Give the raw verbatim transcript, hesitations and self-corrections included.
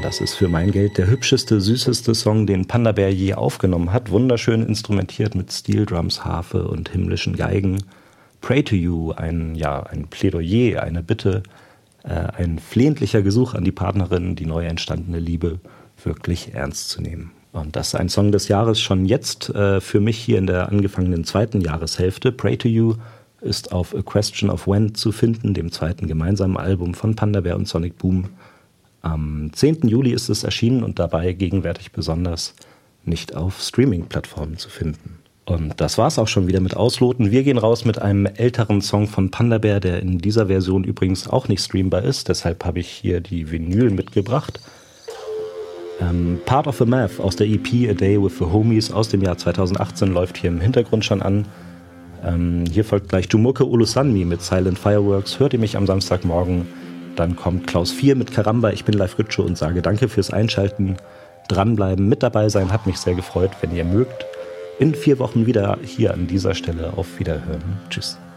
Das ist für mein Geld der hübscheste, süßeste Song, den Panda Bear je aufgenommen hat. Wunderschön instrumentiert mit Steel Drums, Harfe und himmlischen Geigen. Pray to You, ein, ja, ein Plädoyer, eine Bitte, äh, ein flehentlicher Gesuch an die Partnerin, die neu entstandene Liebe wirklich ernst zu nehmen. Und das ist ein Song des Jahres schon jetzt äh, für mich hier in der angefangenen zweiten Jahreshälfte. Pray to You ist auf A Question of When zu finden, dem zweiten gemeinsamen Album von Panda Bear und Sonic Boom. Am zehnten Juli ist es erschienen und dabei gegenwärtig besonders nicht auf Streaming-Plattformen zu finden. Und das war's auch schon wieder mit Ausloten. Wir gehen raus mit einem älteren Song von Panda Bear, der in dieser Version übrigens auch nicht streambar ist. Deshalb habe ich hier die Vinyl mitgebracht. Ähm, Part of the Math aus der E P A Day with the Homies aus dem Jahr zweitausendachtzehn läuft hier im Hintergrund schon an. Ähm, hier folgt gleich Jumuke Olusanmi mit Silent Fireworks. Hört ihr mich am Samstagmorgen? Dann kommt Klaus vier mit Karamba. Ich bin Live Ritsche und sage danke fürs Einschalten. Dranbleiben, mit dabei sein, hat mich sehr gefreut, wenn ihr mögt. In vier Wochen wieder hier an dieser Stelle. Auf Wiederhören. Tschüss.